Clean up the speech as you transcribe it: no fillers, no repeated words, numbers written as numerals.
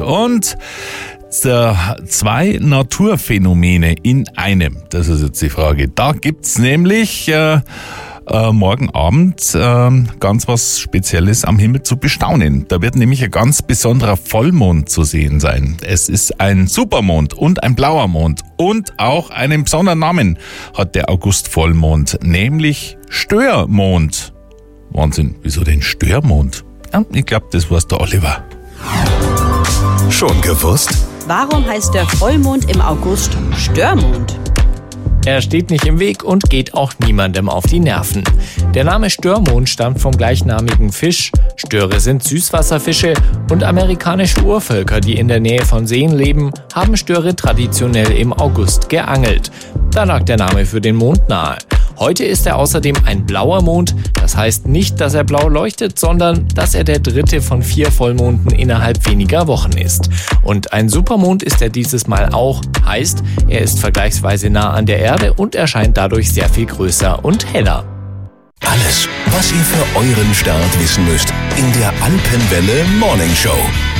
Und zwei Naturphänomene in einem. Das ist jetzt die Frage. Da gibt's nämlich morgen Abend ganz was Spezielles am Himmel zu bestaunen. Da wird nämlich ein ganz besonderer Vollmond zu sehen sein. Es ist ein Supermond und ein blauer Mond und auch einen besonderen Namen hat der August-Vollmond, nämlich Störmond. Wahnsinn, wieso denn Störmond? Ja, ich glaube, das weiß der Oliver. Schon gewusst? Warum heißt der Vollmond im August Störmond? Er steht nicht im Weg und geht auch niemandem auf die Nerven. Der Name Störmond stammt vom gleichnamigen Fisch. Störe sind Süßwasserfische und amerikanische Urvölker, die in der Nähe von Seen leben, haben Störe traditionell im August geangelt. Da lag der Name für den Mond nahe. Heute ist er außerdem ein blauer Mond. Das heißt nicht, dass er blau leuchtet, sondern dass er der dritte von 4 Vollmonden innerhalb weniger Wochen ist. Und ein Supermond ist er dieses Mal auch. Heißt, er ist vergleichsweise nah an der Erde und erscheint dadurch sehr viel größer und heller. Alles, was ihr für euren Start wissen müsst, in der Alpenwelle Morning Show.